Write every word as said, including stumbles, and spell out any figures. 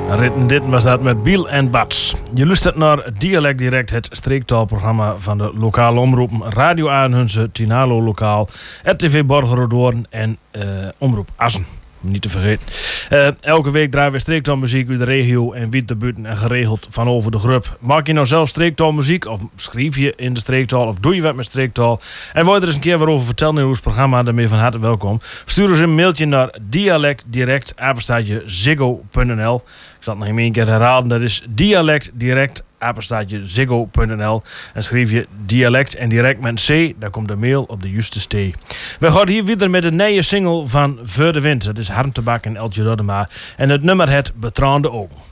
Ritten dit was dat met Biel en Bats. Je luistert naar Dialect Direct, het streektaalprogramma van de lokale omroepen Radio Arnhunse, Tinalo Lokaal, R T V Borgerdoorn en uh, Omroep Assen. Niet te vergeten. Uh, elke week draaien we streektaalmuziek uit de regio en wie te buiten en geregeld van over de groep. Maak je nou zelf streektaalmuziek of schrijf je in de streektaal of doe je wat met streektaal? En wil je er eens een keer wat over vertellen in ons programma, dan ben je van harte welkom. Stuur ons een mailtje naar dialectdirect, apenstaartje ziggo punt n l. Ik zal het nog een keer herhalen, dat is dialectdirect, apenstaartje ziggo punt n l. En schrijf je dialect en direct met een C, daar komt de mail op de juiste stee. We gaan hier weer met een nieuwe single van Voor de Wind. Dat is Harmtebak en Eltje Roddema. En het nummer het Betraande Ogen.